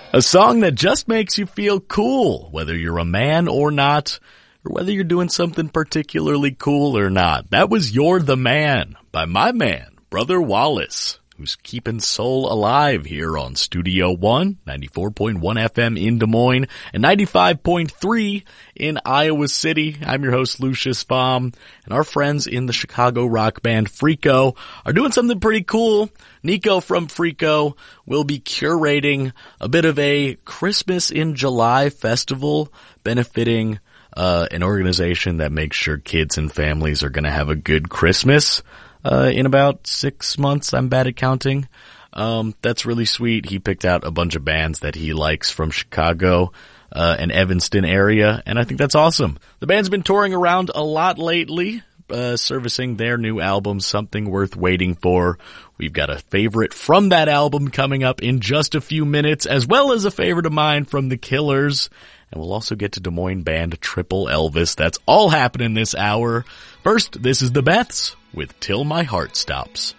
A song that just makes you feel cool, whether you're a man or not, or whether you're doing something particularly cool or not. That was You're the Man by my man, Brother Wallace, who's keeping soul alive here on Studio One, 94.1 FM in Des Moines, and 95.3 in Iowa City. I'm your host, Lucius Baum, and our friends in the Chicago rock band Freako are doing something pretty cool. Nico from Freako will be curating a bit of a Christmas in July festival benefiting an organization that makes sure kids and families are going to have a good Christmas in about 6 months. I'm bad at counting. That's really sweet. He picked out a bunch of bands that he likes from Chicago and Evanston area, and I think that's awesome. The band's been touring around a lot lately, servicing their new album, Something Worth Waiting For. We've got a favorite from that album coming up in just a few minutes, as well as a favorite of mine from The Killers. And we'll also get to Des Moines band Triple Elvis. That's all happening this hour. First, this is the Beths with Till My Heart Stops.